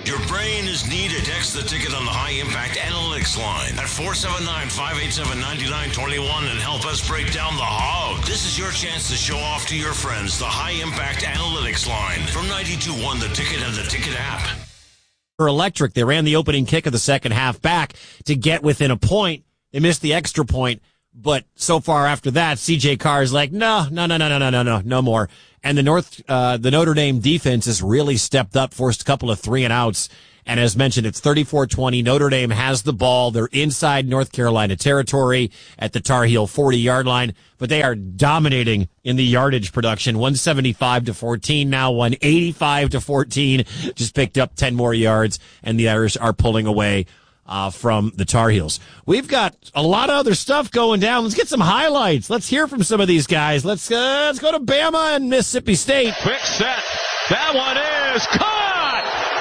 Your brain is needed. Text the ticket on the High Impact Analytics line at 479-587-9921 and help us break down the hog. This is your chance to show off to your friends the High Impact Analytics line from 92.1 The Ticket and the Ticket app. Electric, they ran the opening kick of the second half back to get within a point. They missed the extra point, but so far after that, CJ Carr is like, no more. And the Notre Dame defense has really stepped up, forced a couple of 3-and-outs. And as mentioned, it's 34-20. Notre Dame has the ball. They're inside North Carolina territory at the Tar Heel 40-yard line, but they are dominating in the yardage production. 175-14 now, 185-14. Just picked up 10 more yards, and the Irish are pulling away from the Tar Heels. We've got a lot of other stuff going down. Let's get some highlights. Let's hear from some of these guys. Let's go to Bama and Mississippi State. Quick set. That one is caught.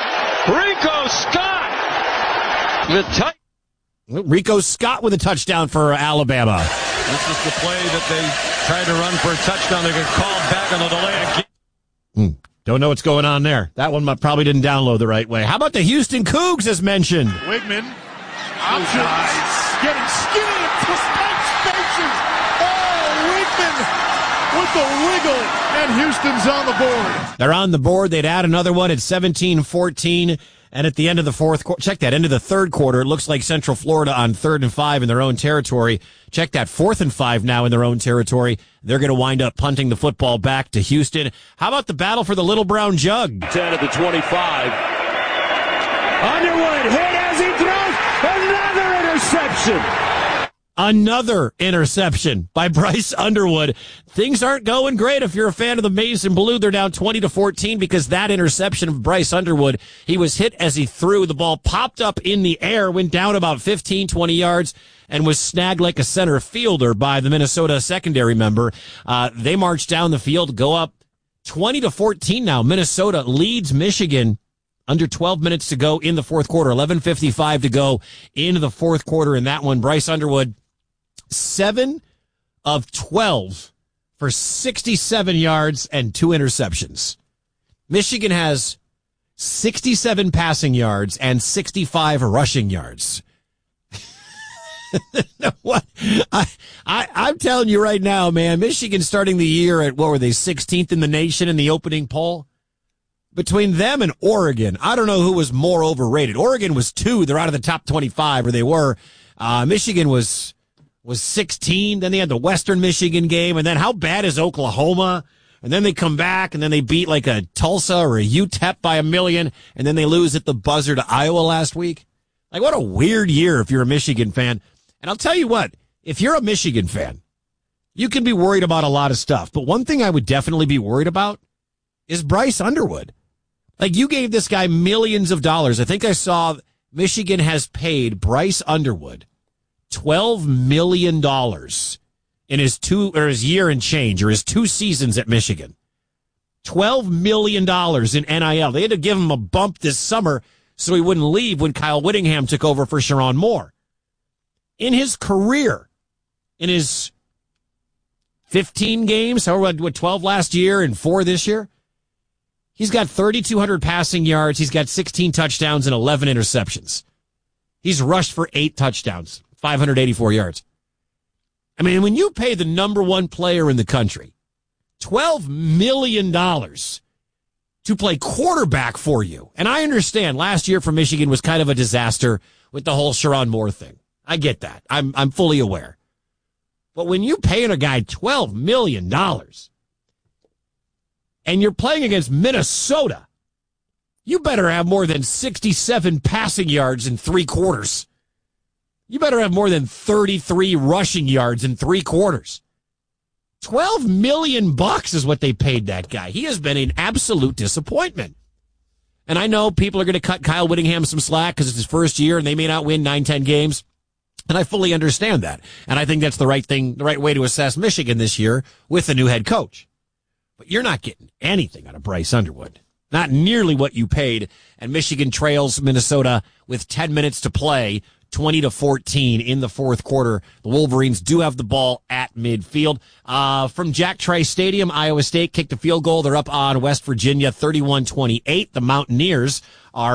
Rico Scott with a touchdown for Alabama. This is the play that they tried to run for a touchdown. They get called back on the delay again. Don't know what's going on there. That one probably didn't download the right way. How about the Houston Cougs as mentioned? Wigman. Options. Getting skinny into Spike's faces. Oh, Wigman with the wiggle. And Houston's on the board. They're on the board. They'd add another one at 17-14. And at the end of the fourth quarter, check that, end of the third quarter, it looks like Central Florida on 3rd and 5 in their own territory. Check that, 4th and 5 now in their own territory. They're going to wind up punting the football back to Houston. How about the battle for the Little Brown Jug? 10 at the 25. Underwood hit as he throws. Another interception. Another interception by Bryce Underwood. Things aren't going great if you're a fan of the Mason Blue. They're down 20-14 because that interception of Bryce Underwood, he was hit as he threw. The ball popped up in the air, went down about 15, 20 yards, and was snagged like a center fielder by the Minnesota secondary member. They march down the field, go up 20-14 now. Minnesota leads Michigan. Under 12 minutes to go in the fourth quarter. 11:55 to go into the fourth quarter in that one. Bryce Underwood, 7 of 12 for 67 yards and 2 interceptions. Michigan has 67 passing yards and 65 rushing yards. What? I'm telling you right now, man, Michigan starting the year at, what were they, 16th in the nation in the opening poll? Between them and Oregon, I don't know who was more overrated. Oregon was 2. They're out of the top 25, or they were. Michigan was 16. Then they had the Western Michigan game. And then how bad is Oklahoma? And then they come back, and then they beat like a Tulsa or a UTEP by 1 million. And then they lose at the buzzer to Iowa last week. Like, what a weird year if you're a Michigan fan. And I'll tell you what, if you're a Michigan fan, you can be worried about a lot of stuff. But one thing I would definitely be worried about is Bryce Underwood. Like, you gave this guy millions of dollars. I think I saw Michigan has paid Bryce Underwood $12 million in his year and change, or his 2 seasons at Michigan. $12 million in NIL. They had to give him a bump this summer so he wouldn't leave when Kyle Whittingham took over for Sharon Moore. In his career, in his 15 games, 12 last year and 4 this year, he's got 3,200 passing yards. He's got 16 touchdowns and 11 interceptions. He's rushed for 8 touchdowns, 584 yards. I mean, when you pay the number 1 player in the country $12 million to play quarterback for you, and I understand last year for Michigan was kind of a disaster with the whole Sharon Moore thing. I get that. I'm fully aware. But when you paying a guy $12 million and you're playing against Minnesota, you better have more than 67 passing yards in 3 quarters. You better have more than 33 rushing yards in 3 quarters. $12 million is what they paid that guy. He has been an absolute disappointment. And I know people are going to cut Kyle Whittingham some slack because it's his first year and they may not win 9-10 games. And I fully understand that. And I think that's the right way to assess Michigan this year with the new head coach. But you're not getting anything out of Bryce Underwood. Not nearly what you paid. And Michigan trails Minnesota with 10 minutes to play, 20-14 in the fourth quarter. The Wolverines do have the ball at midfield. From Jack Trice Stadium, Iowa State kicked a field goal. They're up on West Virginia, 31-28. The Mountaineers are